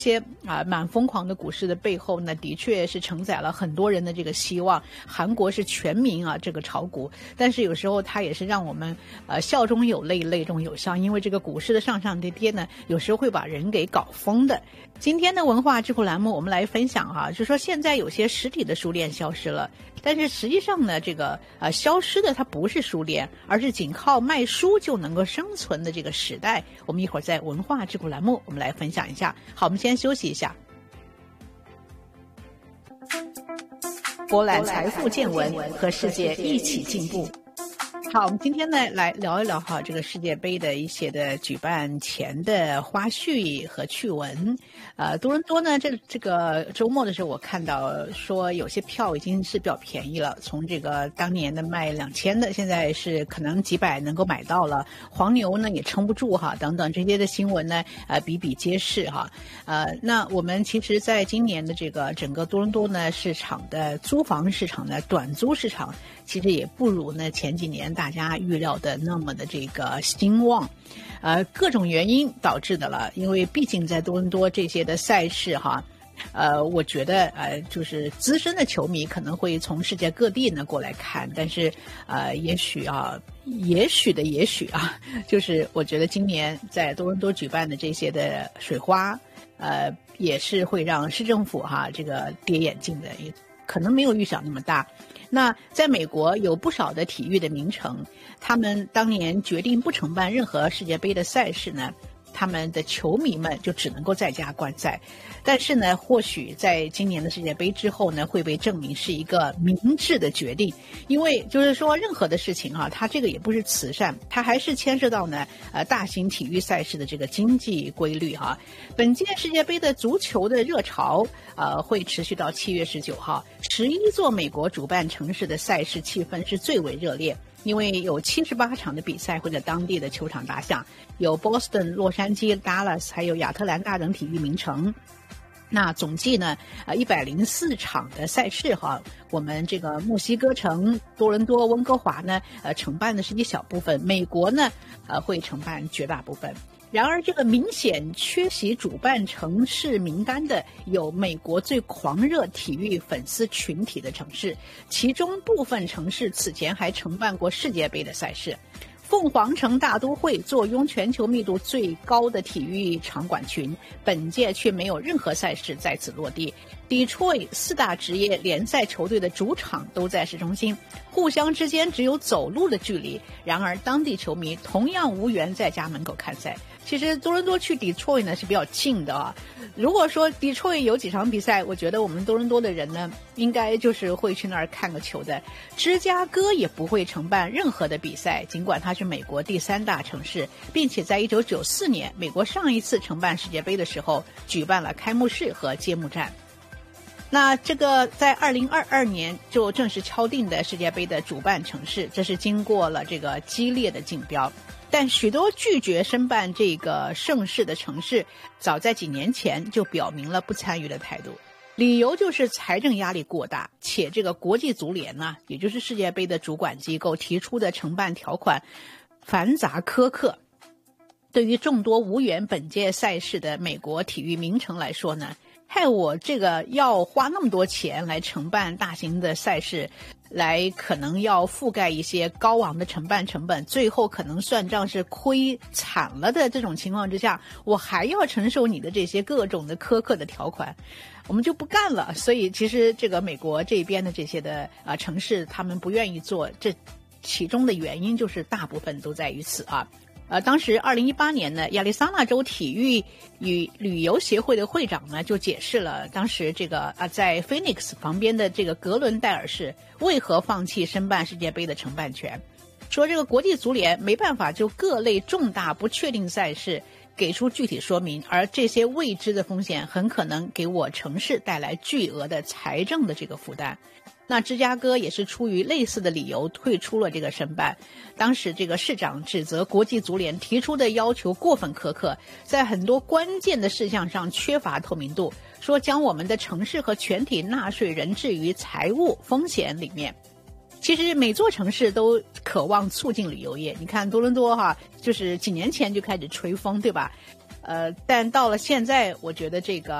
些蛮疯狂的股市的背后呢，的确是承载了很多人的这个希望。韩国是全民这个炒股，但是有时候它也是让我们笑中有泪，泪中有笑，因为这个股市的上上跌跌呢，有时候会把人给搞疯的。今天的文化智库栏目，我们来分享就是说现在有些实体的书店消失了，但是实际上呢，这个消失的它不是书店，而是仅靠卖书就能够生存的这个时代。我们一会儿在文化智库栏目，我们来分享一下。好，我们先休息一下。博览财富见闻，和世界一起进步。好，我们今天呢来聊一聊这个世界杯的一些的举办前的花絮和趣闻。多伦多呢这个周末的时候，我看到说有些票已经是比较便宜了，从这个当年的卖2000的，现在是可能几百能够买到了。黄牛呢也撑不住等等这些的新闻呢比比皆是那我们其实在今年的这个整个多伦多呢市场的租房市场的短租市场，其实也不如呢前几年大家预料的那么的这个兴旺。各种原因导致的了，因为毕竟在多伦多这些的赛事我觉得就是资深的球迷可能会从世界各地呢过来看，但是也许就是我觉得今年在多伦多举办的这些的水花也是会让市政府这个跌眼镜的，也可能没有预想那么大。那在美国有不少的体育的名城，他们当年决定不承办任何世界杯的赛事呢，他们的球迷们就只能够在家观赛。但是呢，或许在今年的世界杯之后呢，会被证明是一个明智的决定。因为就是说任何的事情它这个也不是慈善，它还是牵涉到呢大型体育赛事的这个经济规律本届世界杯的足球的热潮会持续到7月19号，11座美国主办城市的赛事气氛是最为热烈。因为有78场的比赛会在当地的球场打响，有 Boston、洛杉矶、Dallas 还有亚特兰大等体育名城。那总计呢104场的赛事我们这个墨西哥城、多伦多、温哥华呢承办的是一小部分，美国呢会承办绝大部分。然而这个明显缺席主办城市名单的有美国最狂热体育粉丝群体的城市，其中部分城市此前还承办过世界杯的赛事。凤凰城大都会坐拥全球密度最高的体育场馆群，本届却没有任何赛事在此落地。Detroit 4大职业联赛球队的主场都在市中心，互相之间只有走路的距离，然而当地球迷同样无缘在家门口看赛。其实多伦多去 Detroit 呢是比较近的如果说 Detroit 有几场比赛，我觉得我们多伦多的人呢应该就是会去那儿看个球的。芝加哥也不会承办任何的比赛，尽管它是美国第3大城市，并且在1994年美国上一次承办世界杯的时候举办了开幕式和揭幕战。那这个在2022年就正式敲定的世界杯的主办城市，这是经过了这个激烈的竞标。但许多拒绝申办这个盛事的城市，早在几年前就表明了不参与的态度，理由就是财政压力过大，且这个国际足联呢，也就是世界杯的主管机构提出的承办条款繁杂苛刻。对于众多无缘本届赛事的美国体育名城来说呢，害我这个要花那么多钱来承办大型的赛事，来可能要覆盖一些高昂的承办成本，最后可能算账是亏惨了的这种情况之下，我还要承受你的这些各种的苛刻的条款，我们就不干了。所以其实这个美国这边的这些的城市，他们不愿意做，这其中的原因就是大部分都在于此当时2018年呢，亚利桑那州体育与旅游协会的会长呢就解释了当时这个在 Phoenix 旁边的这个格伦戴尔市为何放弃申办世界杯的承办权，说这个国际足联没办法就各类重大不确定赛事给出具体说明，而这些未知的风险很可能给我城市带来巨额的财政的这个负担。那芝加哥也是出于类似的理由退出了这个申办。当时这个市长指责国际足联提出的要求过分苛刻，在很多关键的事项上缺乏透明度，说将我们的城市和全体纳税人置于财务风险里面。其实每座城市都渴望促进旅游业，你看多伦多就是几年前就开始吹风，对吧？ 但到了现在，我觉得这个